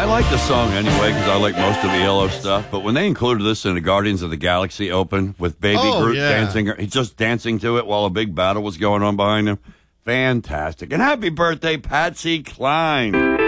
I like the song anyway because I like most of the ELO stuff. But when they included this in the Guardians of the Galaxy Open with Baby Groot dancing, he's just dancing to it while a big battle was going on behind him. Fantastic. And happy birthday, Patsy Cline.